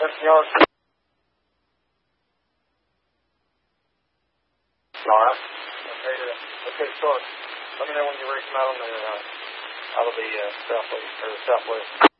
Yard. All right. Okay, start. Let me know when you're ready to come out on the out of the southwest or southwest.